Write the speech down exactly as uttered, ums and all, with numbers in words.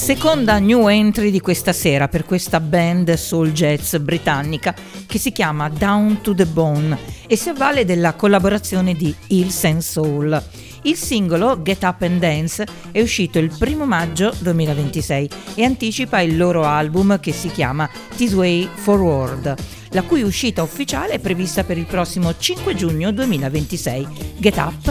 seconda new entry di questa sera per questa band soul jazz britannica che si chiama Down to the Bone e si avvale della collaborazione di Hills and Soul. Il singolo Get Up and Dance è uscito il primo maggio duemilaventisei e anticipa il loro album che si chiama This Way Forward, la cui uscita ufficiale è prevista per il prossimo cinque giugno duemilaventisei. Get Up